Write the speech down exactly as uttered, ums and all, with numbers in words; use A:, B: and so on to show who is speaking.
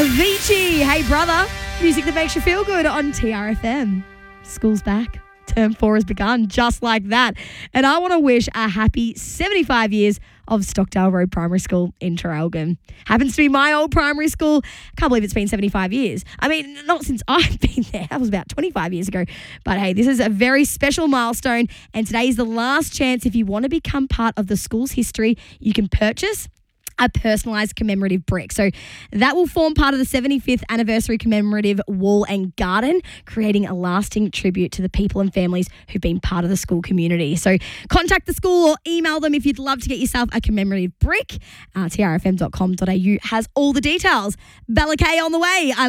A: Avicii, Hey Brother, music that makes you feel good on T R F M. School's back. Term four has begun just like that. And I want to wish a happy seventy-five years of Stockdale Road Primary School in Traralgon. Happens to be my old primary school. Can't believe it's been seventy-five years. I mean, not since I've been there. That was about twenty-five years ago. But hey, this is a very special milestone. And today is the last chance. If you want to become part of the school's history, you can purchase a personalised commemorative brick. So that will form part of the seventy-fifth anniversary commemorative wall and garden, creating a lasting tribute to the people and families who've been part of the school community. So contact the school or email them if you'd love to get yourself a commemorative brick. Uh, T R F M dot com dot a u has all the details. Bella K on the way. I